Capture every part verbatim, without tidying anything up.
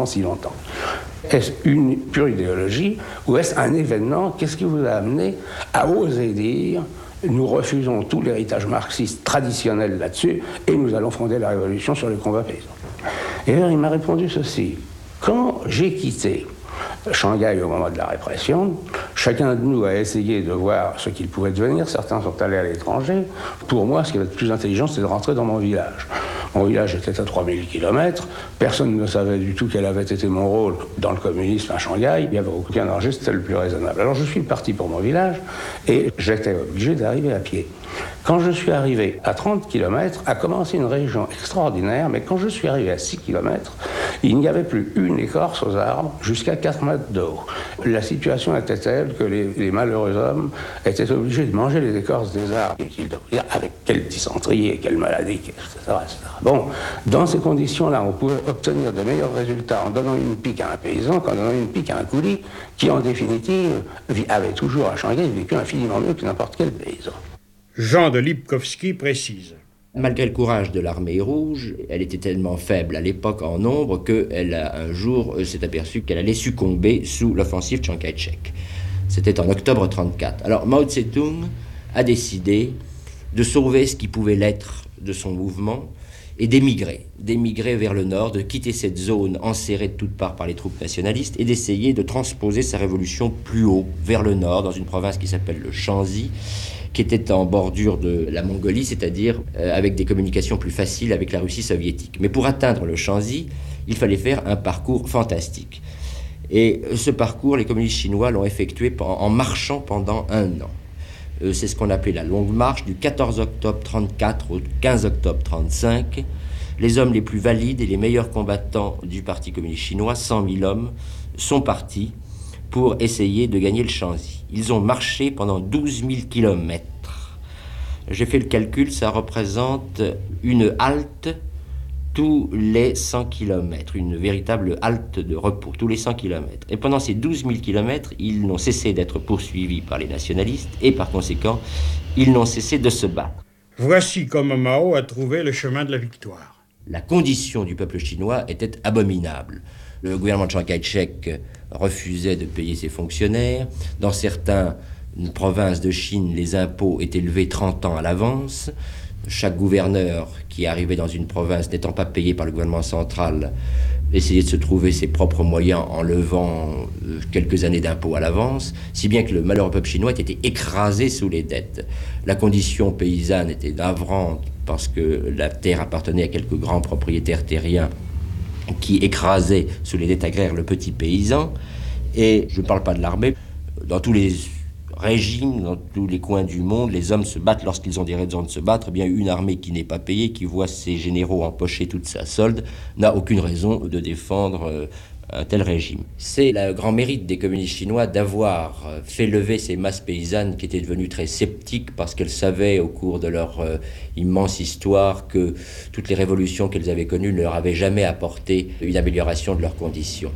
pendant si longtemps. Est-ce une pure idéologie ou est-ce un événement? Qu'est-ce qui vous a amené à oser dire « nous refusons tout l'héritage marxiste traditionnel là-dessus et nous allons fonder la révolution sur les combats paysans ». Et alors il m'a répondu ceci: quand j'ai quitté Shanghai au moment de la répression, chacun de nous a essayé de voir ce qu'il pouvait devenir. Certains sont allés à l'étranger. Pour moi, ce qui était le plus intelligent, c'était de rentrer dans mon village. Mon village était à trois mille kilomètres. Personne ne savait du tout quel avait été mon rôle dans le communisme à Shanghai. Il n'y avait aucun danger, c'était le plus raisonnable. Alors je suis parti pour mon village et j'étais obligé d'arriver à pied. Quand je suis arrivé à trente kilomètres, a commencé une région extraordinaire, mais quand je suis arrivé à six kilomètres, il n'y avait plus une écorce aux arbres jusqu'à quatre mètres de haut. La situation était telle que les, les malheureux hommes étaient obligés de manger les écorces des arbres. Avec quelle dysenterie et quelle maladie, et cetera, et cetera. Bon, dans ces conditions-là, on pouvait obtenir de meilleurs résultats en donnant une pique à un paysan qu'en donnant une pique à un coulis, qui en définitive avait toujours à Shanghai vécu infiniment mieux que n'importe quel paysan. Jean de Lipkowski précise. Malgré le courage de l'armée rouge, elle était tellement faible à l'époque en nombre qu'elle a un jour s'est aperçue qu'elle allait succomber sous l'offensive Chiang Kai-shek. C'était en octobre trente-quatre. Alors Mao Tse-tung a décidé de sauver ce qui pouvait l'être de son mouvement et d'émigrer, d'émigrer vers le nord, de quitter cette zone enserrée de toutes parts par les troupes nationalistes et d'essayer de transposer sa révolution plus haut, vers le nord, dans une province qui s'appelle le Shanxi, qui était en bordure de la Mongolie, c'est-à-dire euh, avec des communications plus faciles avec la Russie soviétique. Mais pour atteindre le Shanxi, il fallait faire un parcours fantastique. Et ce parcours, les communistes chinois l'ont effectué en marchant pendant un an. Euh, c'est ce qu'on appelait la longue marche, du quatorze octobre trente-quatre au quinze octobre trente-cinq. Les hommes les plus valides et les meilleurs combattants du Parti communiste chinois, cent mille hommes, sont partis pour essayer de gagner le Shanxi. Ils ont marché pendant douze mille kilomètres. J'ai fait le calcul, ça représente une halte tous les cent kilomètres, une véritable halte de repos, tous les cent kilomètres. Et pendant ces douze mille kilomètres, ils n'ont cessé d'être poursuivis par les nationalistes et par conséquent, ils n'ont cessé de se battre. Voici comment Mao a trouvé le chemin de la victoire. La condition du peuple chinois était abominable. Le gouvernement de Chiang Kai-shek refusait de payer ses fonctionnaires. Dans certaines provinces de Chine, les impôts étaient levés trente ans à l'avance. Chaque gouverneur qui arrivait dans une province n'étant pas payé par le gouvernement central essayait de se trouver ses propres moyens en levant quelques années d'impôts à l'avance, si bien que le malheureux peuple chinois était écrasé sous les dettes. La condition paysanne était navrante parce que la terre appartenait à quelques grands propriétaires terriens qui écrasaient sous les dettes agraires le petit paysan. Et je ne parle pas de l'armée, dans tous les régimes, dans tous les coins du monde, les hommes se battent lorsqu'ils ont des raisons de se battre. Eh bien, une armée qui n'est pas payée, qui voit ses généraux empocher toute sa solde, n'a aucune raison de défendre un tel régime. C'est le grand mérite des communistes chinois d'avoir fait lever ces masses paysannes qui étaient devenues très sceptiques parce qu'elles savaient au cours de leur euh, immense histoire que toutes les révolutions qu'elles avaient connues ne leur avaient jamais apporté une amélioration de leurs conditions.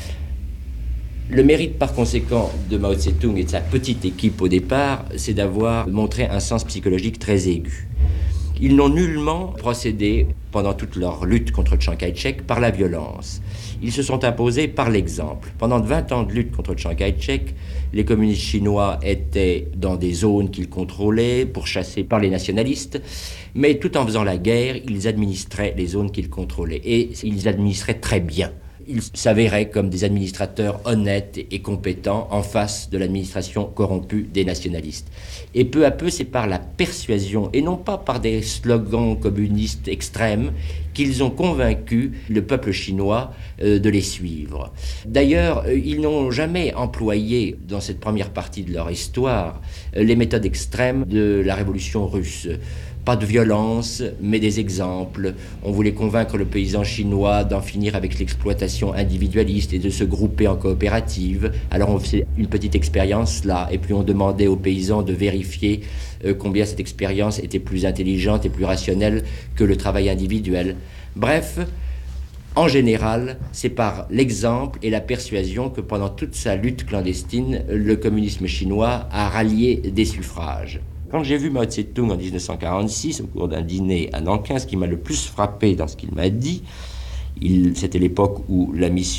Le mérite par conséquent de Mao Tse-tung et de sa petite équipe au départ, c'est d'avoir montré un sens psychologique très aigu. Ils n'ont nullement procédé pendant toute leur lutte contre Chiang Kai-shek par la violence. Ils se sont imposés par l'exemple. Pendant vingt ans de lutte contre Chiang Kai-shek, les communistes chinois étaient dans des zones qu'ils contrôlaient, pourchassés par les nationalistes, mais tout en faisant la guerre, ils administraient les zones qu'ils contrôlaient. Et ils administraient très bien. Ils s'avéraient comme des administrateurs honnêtes et compétents en face de l'administration corrompue des nationalistes. Et peu à peu, c'est par la persuasion, et non pas par des slogans communistes extrêmes, qu'ils ont convaincu le peuple chinois euh, de les suivre. D'ailleurs, euh, ils n'ont jamais employé, dans cette première partie de leur histoire, euh, les méthodes extrêmes de la révolution russe. Pas de violence, mais des exemples. On voulait convaincre le paysan chinois d'en finir avec l'exploitation individualiste et de se grouper en coopérative. Alors on faisait une petite expérience là, et puis on demandait aux paysans de vérifier euh, combien cette expérience était plus intelligente et plus rationnelle que le travail individuel. Bref, en général, c'est par l'exemple et la persuasion que pendant toute sa lutte clandestine, le communisme chinois a rallié des suffrages. Quand j'ai vu Mao Tse-tung en dix-neuf cent quarante-six, au cours d'un dîner à Nankin, ce qui m'a le plus frappé dans ce qu'il m'a dit, il, c'était l'époque où la mission